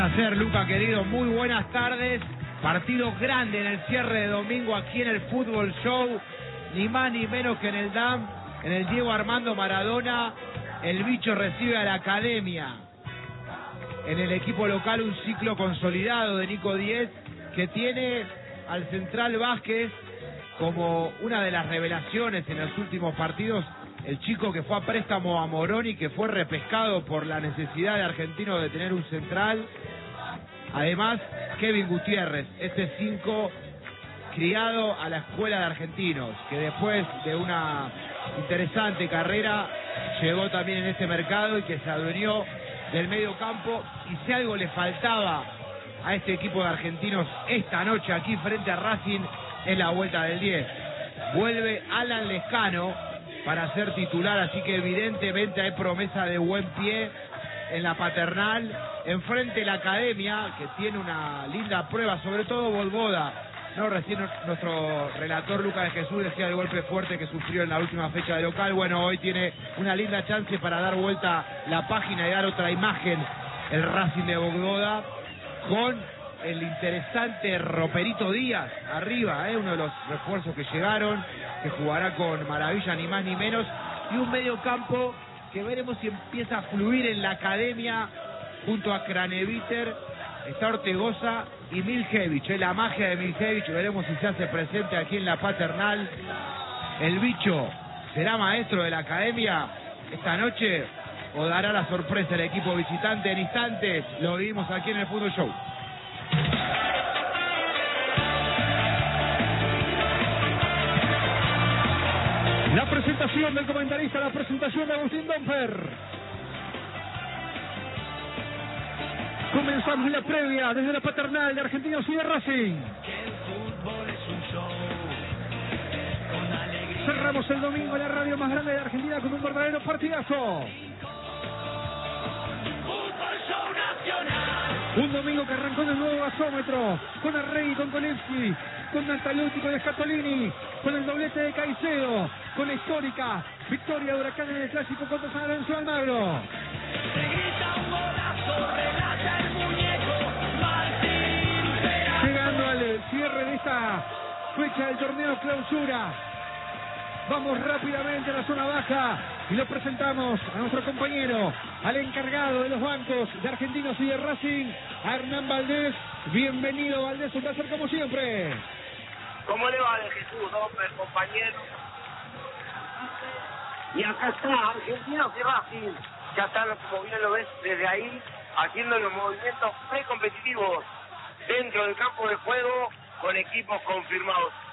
Placer, Luca querido, muy buenas tardes. Partido grande en el cierre de domingo aquí en el Fútbol Show, ni más ni menos que en el DAM, en el Diego Armando Maradona. El bicho recibe a la Academia. En el equipo local un ciclo consolidado de Nico Díez, que tiene al Central Vázquez como una de las revelaciones en los últimos partidos. El chico que fue a préstamo a Moroni, que fue repescado por la necesidad de Argentino de tener un central. Además, Kevin Gutiérrez, este 5 criado a la escuela de Argentinos, que después de una interesante carrera llegó también en este mercado y que se adueñó del medio campo. Y si algo le faltaba a este equipo de Argentinos esta noche aquí frente a Racing, es la vuelta del 10. Vuelve Alan Lescano para ser titular, así que evidentemente hay promesa de buen pie en la Paternal. Enfrente la Academia, que tiene una linda prueba, sobre todo Volvoda, ¿no? Recién nuestro relator Lucas de Jesús decía el golpe fuerte que sufrió en la última fecha de local. Bueno, hoy tiene una linda chance para dar vuelta la página y dar otra imagen el Racing de Volvoda, con el interesante Roperito Díaz arriba, uno de los refuerzos que llegaron, que jugará con maravilla ni más ni menos, y un medio campo que veremos si empieza a fluir en la Academia junto a Craneviter. Está Ortegoza y Miljevich, la magia de Miljevich. Veremos si se hace presente aquí en la Paternal. El bicho será maestro de la Academia esta noche, o dará la sorpresa el equipo visitante. En instantes lo vivimos aquí en el Fútbol Show. La presentación del comentarista, la presentación de Agustín Domper. Comenzamos la previa desde la Paternal de Argentinos y de Racing. Cerramos el domingo la radio más grande de Argentina con un verdadero partidazo. Un domingo que arrancó en el nuevo gasómetro, con Arregui, con Kolevski, con Nantaluti, con Scatolini, con el doblete de Caicedo, con la histórica victoria de Huracán en el clásico contra San Lorenzo de Almagro. Llegando al cierre de esta fecha del torneo clausura, vamos rápidamente a la zona baja y lo presentamos a nuestro compañero, al encargado de los bancos de Argentinos y de Racing, a Hernán Valdés. Bienvenido, Valdés, un placer como siempre. ¿Cómo le va de Jesús, hombre, compañero? Y acá está, Argentinos y Racing, ya están, como bien lo ves desde ahí, haciendo los movimientos precompetitivos dentro del campo de juego con equipos confirmados.